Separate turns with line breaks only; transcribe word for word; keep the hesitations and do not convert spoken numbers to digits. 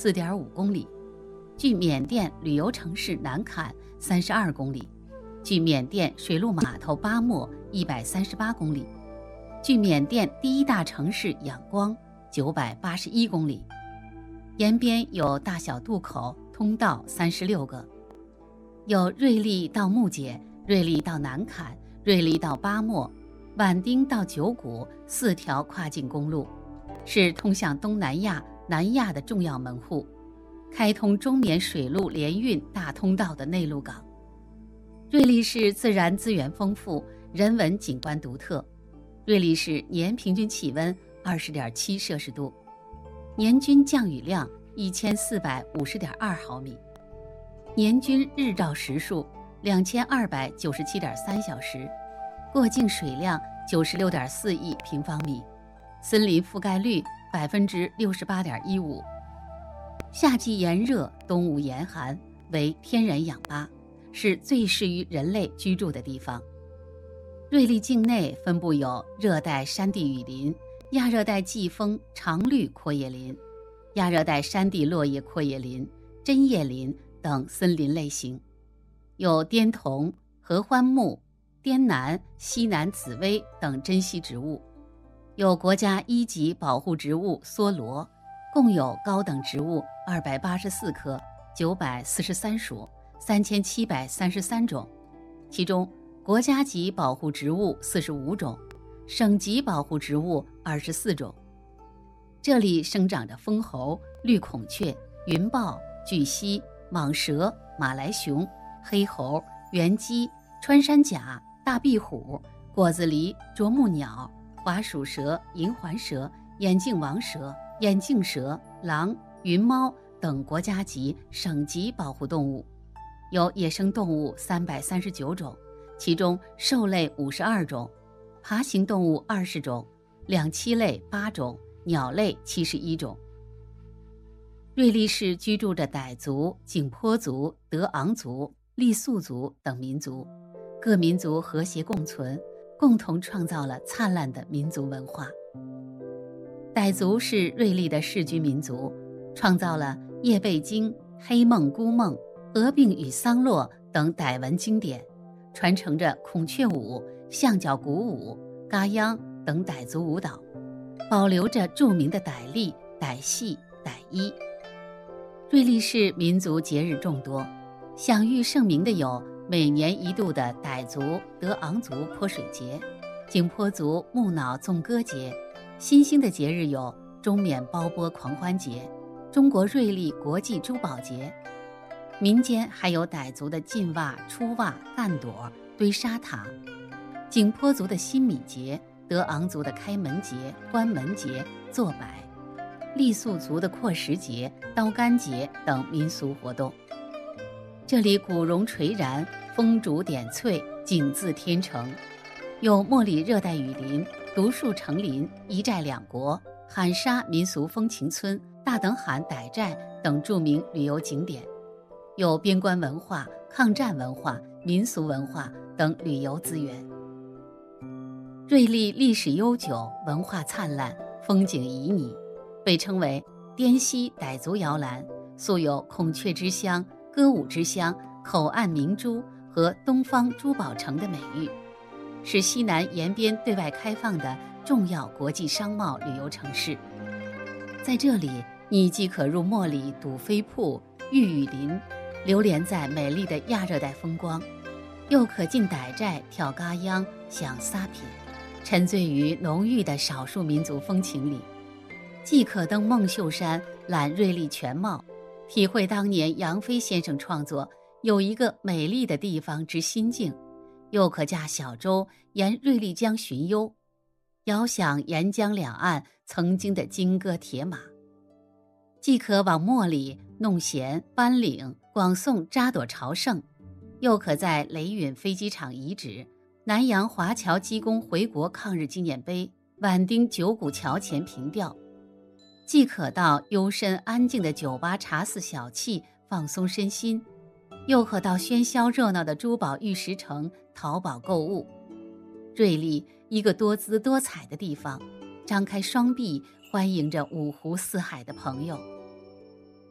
四点五公里，距缅甸旅游城市南坎三十二公里，距缅甸水陆码头巴莫一百三十八公里，距缅甸第一大城市仰光九百八十一公里。沿边有大小渡口、通道三十六个，有瑞丽到木姐、瑞丽到南坎、瑞丽到巴莫、畹町到九谷四条跨境公路，是通向东南亚、南亚的重要门户，开通中缅水陆联运大通道的内陆港。瑞丽市自然资源丰富，人文景观独特。瑞丽市年平均气温 二十点七摄氏度，年均降雨量一千四百五十点二毫米，年均日照时数两千二百九十七点三小时，过境水量九十六点四亿平方米，森林覆盖率百分之六十八点一五。夏季炎热，冬无严寒，为天然氧吧，是最适于人类居住的地方。瑞丽境内分布有热带山地雨林、亚热带季风常绿阔叶林、亚热带山地落叶阔叶林、针叶林等森林类型，有滇桐、合欢木、滇南、西南紫薇等珍稀植物，有国家一级保护植物梭罗，共有高等植物二百八十四棵、九百四十三属、三千七百三十三种，其中国家级保护植物四十五种，省级保护植物二十四种。这里生长着蜂猴、绿孔雀、云豹、巨蜥、蟒蛇、马来熊、黑猴、原鸡、穿山甲、大壁虎、果子狸、啄木鸟、华鼠蛇、银环蛇、眼镜王蛇、眼镜蛇、狼、云猫等国家级、省级保护动物，有野生动物三百三十九种，其中兽类五十二种，爬行动物二十种，两栖类八种，鸟类七十一种。瑞丽市居住着傣族、景颇族、德昂族、傈僳族等民族，各民族和谐共存，共同创造了灿烂的民族文化。傣族是瑞丽的世居民族，创造了《叶背经》《黑梦孤梦》《鹅病与桑洛》等傣文经典，传承着孔雀舞、象脚鼓舞、嘎央等傣族舞蹈，保留着著名的傣历、傣戏、傣衣。瑞丽市民族节日众多，享誉盛名的有每年一度的傣族德昂族泼水节、景颇族木脑纵歌节，新兴的节日有中缅包钵狂欢节、中国瑞丽国际珠宝节。民间还有傣族的进袜、出袜、干朵、堆沙塔，景颇族的新米节、德昂族的开门节、关门节、坐摆，傈僳族的阔时节、刀竿节等民俗活动。这里古榕垂然，枫竹点翠，景自天成，有莫里热带雨林、独树成林、一寨两国、喊沙民俗风情村、大等罕傣寨等著名旅游景点，有边关文化、抗战文化、民俗文化等旅游资源。瑞丽历史悠久，文化灿烂，风景旖旎，被称为滇西傣族摇篮，素有孔雀之乡、歌舞之乡、口岸明珠和东方珠宝城的美誉，是西南沿边对外开放的重要国际商贸旅游城市。在这里，你既可入茉里睹飞瀑、玉雨林，流连在美丽的亚热带风光，又可进傣寨跳嘎央、享撒撇，沉醉于浓郁的少数民族风情里；既可登孟秀山览瑞丽全貌，体会当年杨飞先生创作有一个美丽的地方之心境，又可驾小舟沿瑞丽江巡游，遥想沿江两岸曾经的金戈铁马；既可往莫里、弄贤、班岭、广颂扎朵朝圣，又可在雷允飞机场遗址、南洋华侨机工回国抗日纪念碑、畹町九股桥前凭吊；既可到幽深安静的酒吧茶肆小憩放松身心，又可到喧嚣热闹的珠宝玉石城淘宝购物。瑞丽，一个多姿多彩的地方，张开双臂欢迎着五湖四海的朋友。